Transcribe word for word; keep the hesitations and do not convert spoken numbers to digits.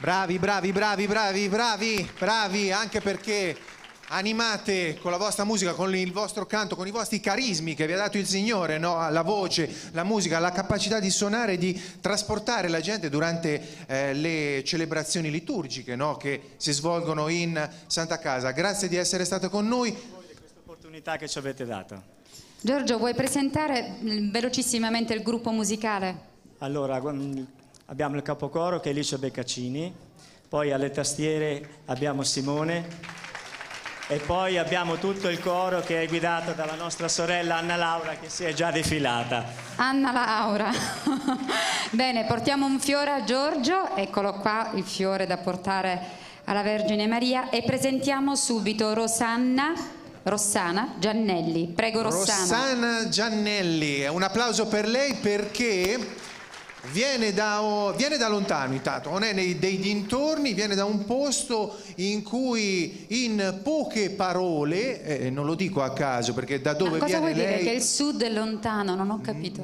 Bravi, bravi, bravi, bravi, bravi, bravi, anche perché animate con la vostra musica, con il vostro canto, con i vostri carismi che vi ha dato il Signore, no? La voce, la musica, la capacità di suonare e di trasportare la gente durante eh, le celebrazioni liturgiche, no? Che si svolgono in Santa Casa. Grazie di essere stato con noi. Di questa opportunità che ci avete dato. Giorgio, vuoi presentare velocissimamente il gruppo musicale? Allora, abbiamo il capocoro che è Licio Beccaccini, poi alle tastiere abbiamo Simone e poi abbiamo tutto il coro che è guidato dalla nostra sorella Anna Laura che si è già defilata. Anna Laura. Bene, portiamo un fiore a Giorgio, eccolo qua il fiore da portare alla Vergine Maria e presentiamo subito Rosanna, Rossana Giannelli. Prego Rossana. Rossana Giannelli, un applauso per lei perché viene da, viene da lontano intanto, non è nei, dei dintorni, viene da un posto in cui in poche parole, eh, non lo dico a caso perché da dove Ma cosa viene vuoi lei... dire? Che il sud è lontano, non ho capito.